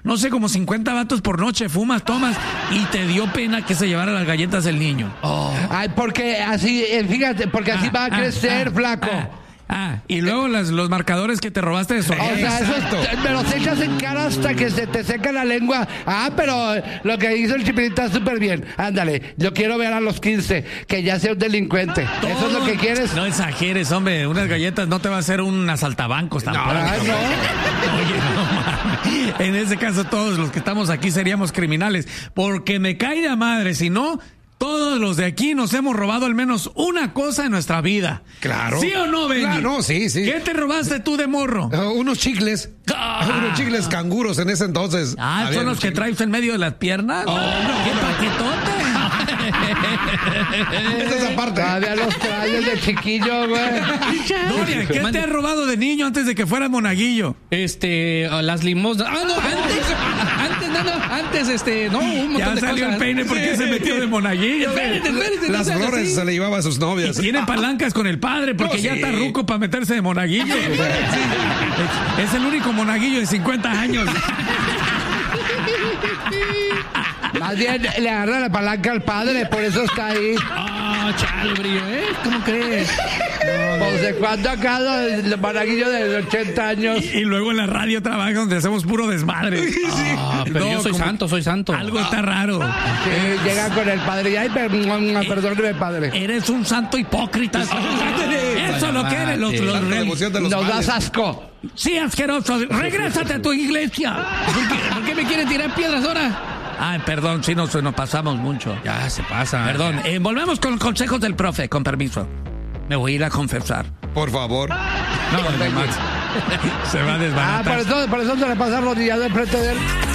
no sé, como 50 vatos por noche, fumas, tomas, y te dio pena que se llevara las galletas el niño. Ay, porque así, fíjate, porque así va a crecer, flaco. Y luego los marcadores que te robaste de Soriana. O sea, eso me los echas en cara hasta que se te seca la lengua. Pero lo que hizo el Chipirita está súper bien. Ándale, yo quiero ver a los 15 que ya sea un delincuente. ¿Eso es lo que quieres? No exageres, hombre. Unas galletas no te va a hacer un asaltabancos tampoco. No. Oye, no mames. En ese caso, todos los que estamos aquí seríamos criminales. Porque me cae de madre, si no... Todos los de aquí nos hemos robado al menos una cosa en nuestra vida. Claro. ¿Sí o no, Benji? Claro, sí. ¿Qué te robaste tú de morro? Unos chicles. Unos chicles canguros en ese entonces. ¿Son los que traes en medio de las piernas? ¡Qué paquetote! Es esa parte. Todavía los traes de chiquillo, güey. Doria, ¿qué te has robado de niño antes de que fueras monaguillo? Las limosnas. Antes, un montón Ya de salió cosas. el peine porque se metió de monaguillo. Espérate, Las no seas flores así. se le llevaba a sus novias. Y tiene palancas con el padre porque ya está ruco para meterse de monaguillo. Es el único monaguillo de 50 años. Más bien le agarra la palanca al padre, por eso está ahí. Chale, brillo, ¿cómo crees? Pues de cuando acá el monaguillo de 80 años. Y luego en la radio trabaja donde hacemos puro desmadre. Pero yo soy santo. Algo está raro. Llega con el padre y ay, perdóneme, padre. Eres un santo hipócrita. Eso es lo que eres. La devoción de los Nos padres. das asco. Sí, asqueroso. Regrésate a tu iglesia. ¿Por qué me quieren tirar piedras ahora? Ay, perdón, sí nos pasamos mucho. Ya se pasa. Perdón. Volvemos con los consejos del profe, con permiso. Me voy a ir a confesar. Por favor. No, Max. Se va a desbaratar. Por eso se le pasa arrodillado enfrente de él.